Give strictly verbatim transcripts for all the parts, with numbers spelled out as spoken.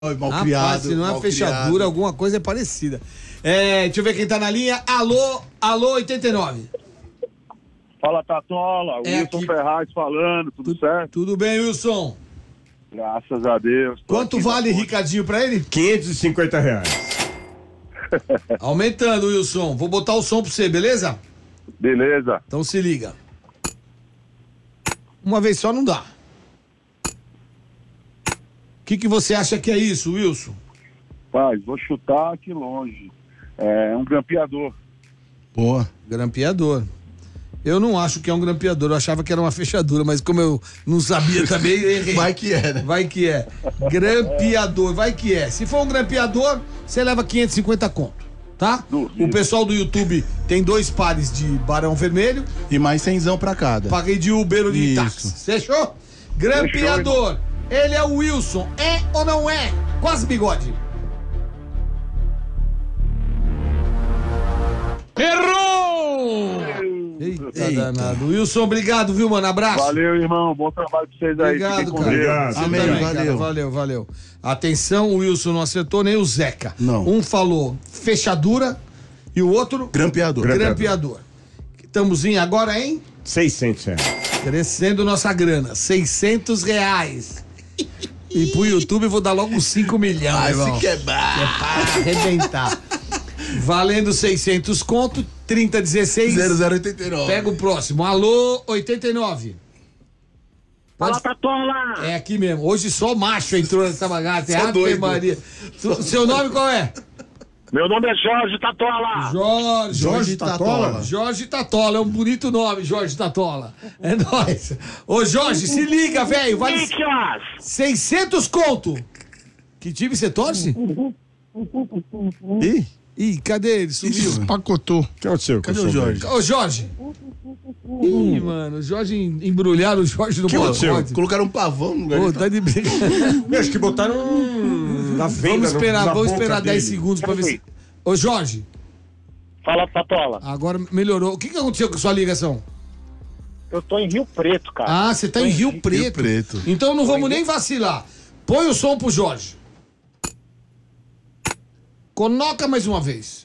Mal criado. Se não é fechadura, criado. Alguma coisa é parecida. É, deixa eu ver quem tá na linha. Alô, alô, oitenta e nove. Fala, Tatola. É Wilson aqui. Ferraz falando, tudo, Tu, certo? Tudo bem, Wilson? Graças a Deus. Quanto vale Ricardinho pra ele? quinhentos e cinquenta reais. Aumentando, Wilson. Vou botar o som pra você, beleza? Beleza. Então se liga. Uma vez só não dá. O que, que você acha que é isso, Wilson? Pai, vou chutar aqui longe. É um grampeador. Boa. Grampeador. Eu não acho que é um grampeador, eu achava que era uma fechadura, mas como eu não sabia também, errei. Vai que é, né? Vai que é. Grampeador, vai que é. Se for um grampeador, você leva quinhentos e cinquenta conto, tá? Duvido. O pessoal do YouTube tem dois pares de Barão Vermelho. E mais cenzão pra cada. Paguei de Uber ou de Isso. táxi. Fechou? Grampeador. Ele é o Wilson. É ou não é? Quase bigode. Errou! Eita, Eita. danado. Wilson, obrigado, viu, mano? Abraço. Valeu, irmão. Bom trabalho pra vocês aí. Obrigado, Fiquem com cara. Deus. Obrigado. Você Amém, também, valeu. cara. Valeu, valeu. Atenção, o Wilson não acertou, nem o Zeca. Não. Um falou fechadura e o outro Grampeador. Gram- grampeador. Estamos em agora em seiscentos reais. crescendo nossa grana. seiscentos reais. E pro YouTube eu vou dar logo uns cinco milhões, Vai irmão. se quebrar. É pra arrebentar. Valendo seiscentos conto, trinta dezesseis. zero zero oitenta e nove. Pega o próximo. Alô, oitenta e nove. Fala, Pode- Tatola! É aqui mesmo. Hoje só macho entrou nessa bagaça. É Só Ave doido. Maria. Tu- seu nome qual é? Meu nome é Jorge Tatola. Jorge. Jorge Tatola. Jorge Tatola. É um bonito nome, Jorge Tatola. É nóis. Ô, Jorge, se liga, velho. Vale Corinthians! seiscentos conto. Que time você torce? Ih, Ih, cadê ele? Sumiu. pacotou. O que aconteceu? Cadê com o seu Jorge? Ô, Jorge. Ih, mano, o Jorge em- embrulharam o Jorge no Que aconteceu? pacote. Colocaram um pavão no lugar. Ô, de- tá de brincadeira. Eu acho que botaram um na venda. Vamos esperar, no, na vamos boca esperar dez dele. segundos pra ver se. Ô, Jorge, Fala, Tatola. agora melhorou. O que, que aconteceu com a sua ligação? Eu tô em Rio Preto, cara. Ah, você tá em Rio Rio Preto. Preto. Então não vamos nem vacilar. Põe o som pro Jorge. Coloca mais uma vez.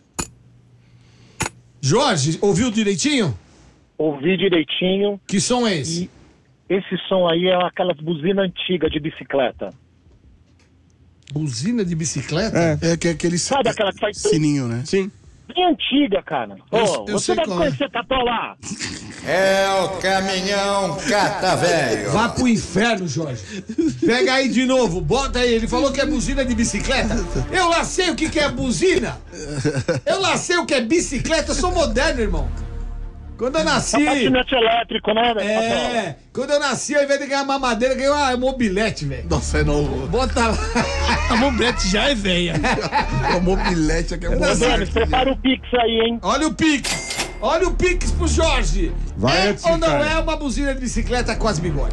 Jorge, ouviu direitinho? Ouvi direitinho. Que som é esse? Esse som aí é aquelas buzinas antigas de bicicleta. Buzina de bicicleta? É. É que é aquele Sabe aquela que faz- sininho, né? Sim. Bem antiga, cara. Ô, Eu- eu você sei deve qual é. conhecer Tatola. É o caminhão cata velho. Vá pro inferno, Jorge. Pega aí de novo, bota aí. Ele falou que é buzina de bicicleta. Eu lá sei o que, que é buzina. Eu lá sei o que é bicicleta. Eu sou moderno, irmão. Quando eu nasci. Patinete elétrico, né, velho? Tatola? É, quando eu nasci, ao invés de ganhar mamadeira, eu ganhei uma mobilete, velho. Nossa, é novo. Bota lá. A mobilete já é velha. A mobilete aqui é Eu boa. não sei. Denis, prepara o Pix aí, hein? Olha o Pix. Olha o Pix pro Jorge. Vai é antes, ou não cara. é uma buzina de bicicleta quase bigode?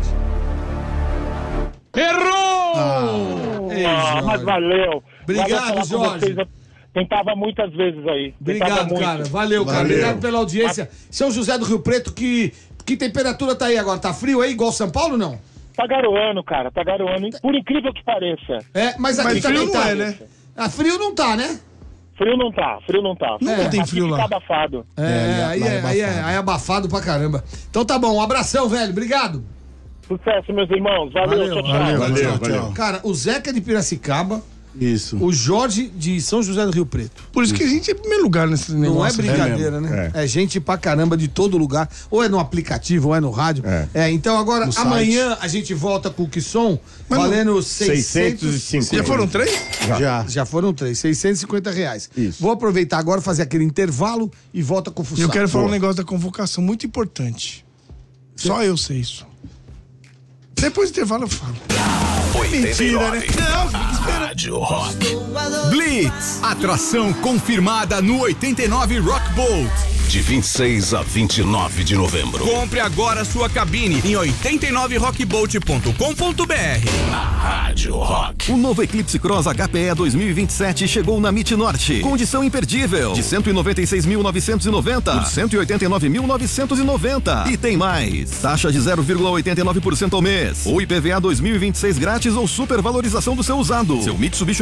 Errou! Ei, Ah, Jorge. mas valeu. Obrigado, Valeu falar com Jorge. vocês. Eu tentava muitas vezes aí. Tentava Obrigado, muito. cara. Valeu, cara. Valeu. Obrigado pela audiência. São José do Rio Preto, que, que temperatura tá aí agora? Tá frio aí, igual São Paulo, não? Tá garoando, cara. Tá garoando. Por incrível que pareça. É, mas aqui Mas também frio não tá. é, né? Ah, frio não tá, né? Frio não tá, frio não tá. Nunca É, tem Aqui frio fica lá. abafado. É, É, aí, lá é, é aí, é, abafado. aí é abafado pra caramba. Então tá bom, um abração, velho. Obrigado. Sucesso, meus irmãos. Valeu, Valeu, tchau, tchau. Valeu, Valeu, tchau, valeu. tchau. Cara, o Zeca de Piracicaba, Isso. o Jorge de São José do Rio Preto. Por isso que a gente é em primeiro lugar nesse negócio. Não é né? brincadeira, É né? É. É gente pra caramba de todo lugar. Ou é no aplicativo, ou é no rádio. É. É, então agora, No amanhã a gente volta com o que som, Mas não- valendo seiscentos... seiscentos e cinquenta. Já foram três? Já. Já foram três, seiscentos e cinquenta reais. Isso. Vou aproveitar agora, fazer aquele intervalo e volta com o E Fuçado. eu quero falar um Boa. negócio da convocação muito importante. Só eu sei isso. Depois do intervalo eu falo. Mentira, né? Rádio Rock. Blitz, atração confirmada no oitenta e nove Rock Bolt. de vinte e seis a vinte e nove de novembro. Compre agora sua cabine em oitenta e nove rockbolt ponto com ponto br. Na Rádio Rock. O novo Eclipse Cross H P E dois mil e vinte e sete chegou na MIT Norte. Condição imperdível. De cento e noventa e seis mil novecentos e noventa por cento e oitenta e nove mil novecentos e noventa. E tem mais. Taxa de zero vírgula oitenta e nove por cento ao mês. Ou I P V A dois mil e vinte e seis grátis ou supervalorização do seu usado. Seu Mitsubishi